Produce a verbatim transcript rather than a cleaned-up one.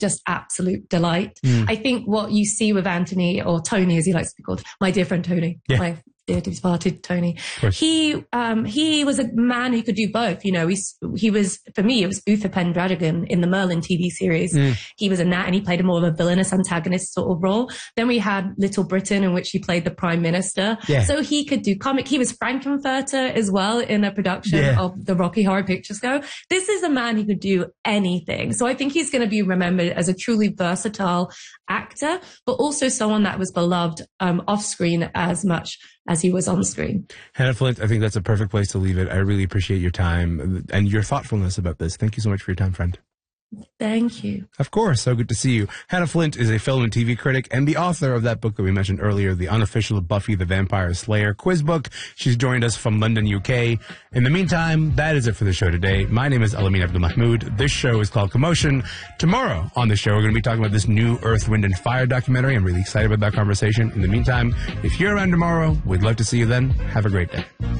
just absolute delight. Mm. I think what you see with Anthony, or Tony as he likes to be called, my dear friend Tony, yeah. my dear departed Tony, he um, he was a man who could do both. You know, he's, he was, for me, it was Uther Pendragon in the Merlin T V series. Mm. He was in that, and he played a more of a villainous antagonist sort of role. Then we had Little Britain, in which he played the Prime Minister. Yeah. So he could do comic. He was Frankenfurter as well in a production yeah. of the Rocky Horror Picture Show. This is a man who could do anything. So I think he's going to be remembered as a truly versatile actor, but also someone that was beloved um, off screen as much as he was on screen. Hannah Flint, I think that's a perfect place to leave it. I really appreciate your time and your thoughtfulness about this. Thank you so much for your time, friend. Thank you. Of course. So good to see you. Hannah Flint is a film and T V critic and the author of that book that we mentioned earlier, The Unofficial Buffy the Vampire Slayer quiz book. She's joined us from London, U K. In the meantime, that is it for the show today. My name is Elamin Abdelmahmoud. This show is called Commotion. Tomorrow on the show, we're going to be talking about this new Earth, Wind, and Fire documentary. I'm really excited about that conversation. In the meantime, if you're around tomorrow, we'd love to see you then. Have a great day.